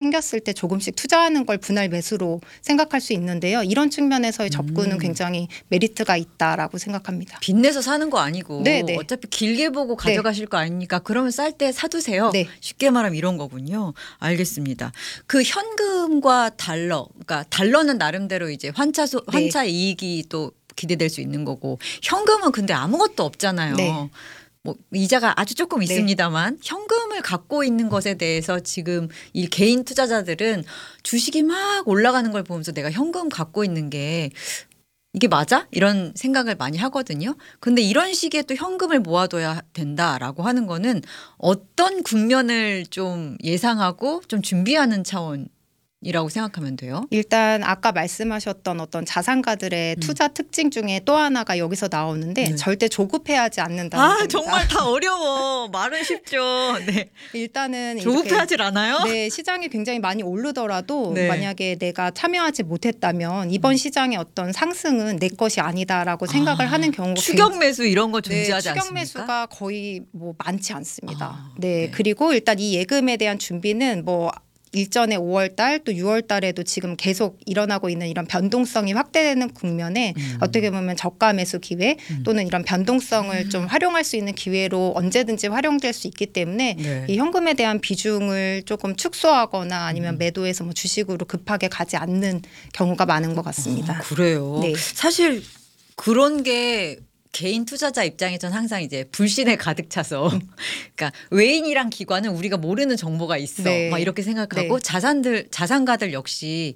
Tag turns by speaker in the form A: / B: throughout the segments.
A: 생겼을 때 조금씩 투자하는 걸 분할 매수로 생각할 수 있는데요. 이런 측면에서의 접근은 굉장히 메리트가 있다라고 생각합니다.
B: 빚내서 사는 거 아니고
A: 네네.
B: 어차피 길게 보고 가져가실 거 아니니까 그러면 쌀 때 사두세요.
A: 네.
B: 쉽게 말하면 이런 거군요. 알겠습니다. 그 현금과 달러, 그러니까 달러는 나름대로 이제 환차 이익이 또 기대될 수 있는 거고 현금은 근데 아무것도 없잖아요.
A: 네.
B: 뭐 이자가 아주 조금 있습니다만 현금을 갖고 있는 것에 대해서 지금 이 개인 투자자들은 주식이 막 올라가는 걸 보면서 내가 현금 갖고 있는 게 이게 맞아? 이런 생각을 많이 하거든요. 근데 이런 시기에 또 현금을 모아둬야 된다라고 하는 거는 어떤 국면을 좀 예상하고 좀 준비하는 차원이라고 생각하면 돼요.
A: 일단 아까 말씀하셨던 어떤 자산가들의 투자 특징 중에 또 하나가 여기서 나오는데 절대 조급해하지 않는다는 겁니다.
B: 정말 다 어려워. 말은 쉽죠. 네.
A: 일단은
B: 조급해하질 않아요?
A: 네, 시장이 굉장히 많이 오르더라도
B: 네.
A: 만약에 내가 참여하지 못했다면 이번 시장의 어떤 상승은 내 것이 아니다라고 생각을 하는 경우가
B: 추격 매수 이런 거
A: 네,
B: 존재하지
A: 추격
B: 않습니까?
A: 매수가 거의 뭐 많지 않습니다.
B: 네.
A: 네, 그리고 일단 이 예금에 대한 준비는 뭐 일전에 5월 달 또 6월 달에도 지금 계속 일어나고 있는 이런 변동성이 확대되는 국면에 어떻게 보면 저가 매수 기회 또는 이런 변동성을 좀 활용할 수 있는 기회로 언제든지 활용될 수 있기 때문에
B: 네.
A: 이 현금에 대한 비중을 조금 축소하거나 아니면 매도해서 뭐 주식으로 급하게 가지 않는 경우가 많은 것 같습니다.
B: 그래요.
A: 네.
B: 사실 그런 게 개인 투자자 입장에선 항상 이제 불신에 가득 차서 그러니까 외인이랑 기관은 우리가 모르는 정보가 있어.
A: 네.
B: 막 이렇게 생각하고
A: 네.
B: 자산가들 역시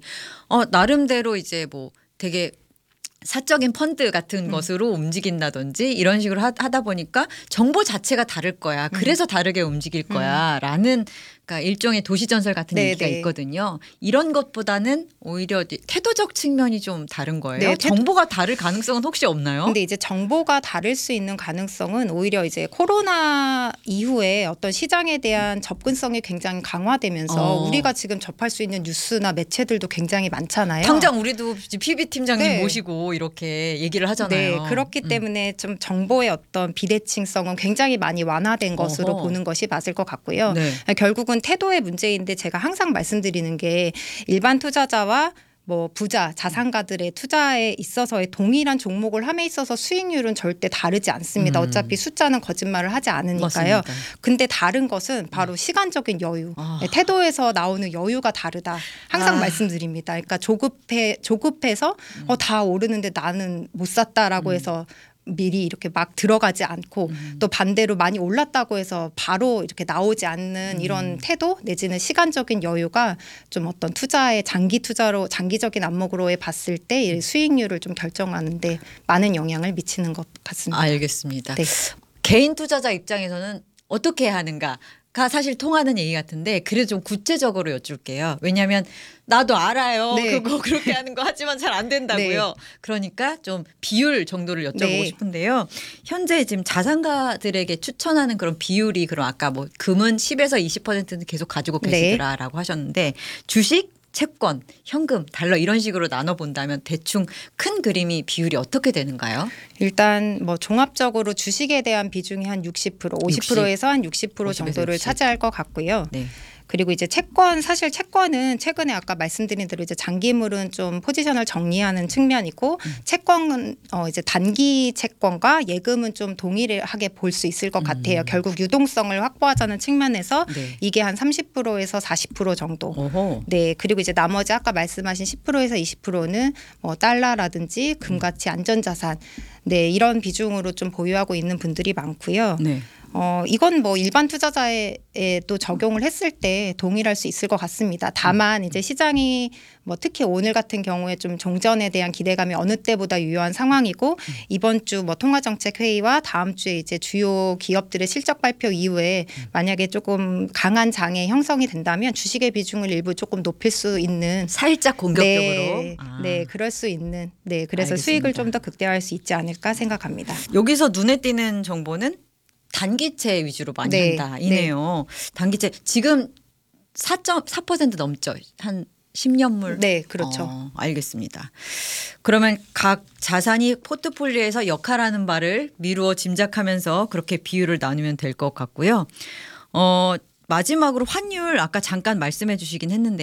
B: 나름대로 이제 뭐 되게 사적인 펀드 같은 것으로 움직인다든지 이런 식으로 하다 보니까 정보 자체가 다를 거야. 그래서 다르게 움직일 거야라는 그러니까 일종의 도시전설 같은
A: 네,
B: 얘기가
A: 네.
B: 있거든요. 이런 것보다는 오히려 태도적 측면이 좀 다른 거예요.
A: 네,
B: 정보가 다를 가능성은 혹시 없나요?
A: 근데 이제 정보가 다를 수 있는 가능성은 오히려 이제 코로나 이후에 어떤 시장에 대한 접근성이 굉장히 강화되면서 우리가 지금 접할 수 있는 뉴스나 매체들도 굉장히 많잖아요.
B: 당장 우리도 PB 팀장님
A: 네.
B: 모시고 이렇게 얘기를 하잖아요.
A: 네, 그렇기 때문에 좀 정보의 어떤 비대칭성은 굉장히 많이 완화된 것으로 보는 것이 맞을 것 같고요.
B: 네.
A: 결국은 태도의 문제인데 제가 항상 말씀드리는 게 일반 투자자와 뭐 부자, 자산가들의 투자에 있어서의 동일한 종목을 함에 있어서 수익률은 절대 다르지 않습니다. 어차피 숫자는 거짓말을 하지 않으니까요.
B: 맞습니다.
A: 근데 다른 것은 바로 시간적인 여유, 태도에서 나오는 여유가 다르다. 항상 말씀드립니다. 그러니까 조급해서 다 오르는데 나는 못 샀다라고 해서 미리 이렇게 막 들어가지 않고 또 반대로 많이 올랐다고 해서 바로 이렇게 나오지 않는 이런 태도 내지는 시간적인 여유가 좀 어떤 투자의 장기적인 안목으로에 봤을 때 수익률을 좀 결정하는데 많은 영향을 미치는 것 같습니다.
B: 알겠습니다.
A: 네.
B: 개인 투자자 입장에서는 어떻게 해야 하는가가 사실 통하는 얘기 같은데 그래도 좀 구체적으로 여쭐게요. 왜냐하면 나도 알아요.
A: 네.
B: 그거 그렇게 하는 거 하지만 잘 안 된다고요. 그러니까 좀 비율 정도를 여쭤보고
A: 네.
B: 싶은데요. 현재 지금 자산가들에게 추천하는 그런 비율이 그럼 아까 뭐 금은 10에서 20%는 계속 가지고 계시더라라고 하셨는데 주식 채권, 현금, 달러 이런 식으로 나눠본다면 대충 큰 그림이 비율이 어떻게 되는가요?
A: 일단 뭐 종합적으로 주식에 대한 비중이 한 60%, 50%에서 한 60% 정도를
B: 60.
A: 차지할 것 같고요.
B: 네.
A: 그리고 이제 사실 채권은 최근에 아까 말씀드린 대로 이제 장기물은 좀 포지션을 정리하는 측면이고 채권은 이제 단기 채권과 예금은 좀 동일하게 볼 수 있을 것 같아요. 결국 유동성을 확보하자는 측면에서
B: 네.
A: 이게 한 30%에서 40% 정도.
B: 오호.
A: 네, 그리고 이제 나머지 아까 말씀하신 10%에서 20%는 뭐 달러라든지 금같이 안전자산, 네 이런 비중으로 좀 보유하고 있는 분들이 많고요.
B: 네.
A: 이건 뭐 일반 투자자에도 적용을 했을 때 동일할 수 있을 것 같습니다. 다만 이제 시장이 뭐 특히 오늘 같은 경우에 좀 종전에 대한 기대감이 어느 때보다 유효한 상황이고 이번 주 뭐 통화정책회의와 다음 주에 이제 주요 기업들의 실적 발표 이후에 만약에 조금 강한 장애 형성이 된다면 주식의 비중을 일부 조금 높일 수 있는
B: 살짝 공격적으로.
A: 네, 네 그럴 수 있는 그래서
B: 알겠습니다.
A: 수익을 좀 더 극대화할 수 있지 않을까 생각합니다.
B: 여기서 눈에 띄는 정보는 단기채 위주로 많이
A: 네.
B: 한다 이네요. 단기채 지금 4% 넘죠. 한 10년물.
A: 네, 그렇죠.
B: 알겠습니다. 그러면 각 자산이 포트폴리오에서 역할하는 바를 미루어 짐작하면서 그렇게 비율을 나누면 될 것 같고요. 마지막으로 환율 아까 잠깐 말씀해 주시긴 했는데